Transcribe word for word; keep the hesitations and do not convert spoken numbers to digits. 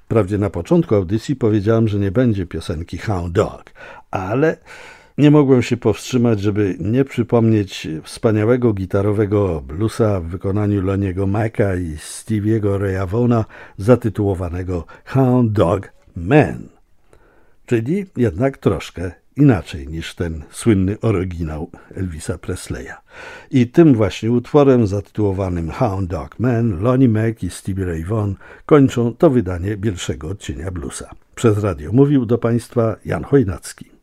Wprawdzie na początku audycji powiedziałem, że nie będzie piosenki Hound Dog, ale nie mogłem się powstrzymać, żeby nie przypomnieć wspaniałego gitarowego bluesa w wykonaniu Lonniego Macka i Stevie'ego Raya Vaughna zatytułowanego Hound Dog Man, czyli jednak troszkę inaczej niż ten słynny oryginał Elvisa Presleya. I tym właśnie utworem zatytułowanym Hound Dog Man Lonnie Mac i Stevie Ray Vaughan kończą to wydanie pierwszego odcienia bluesa. Przez radio mówił do Państwa Jan Chojnacki.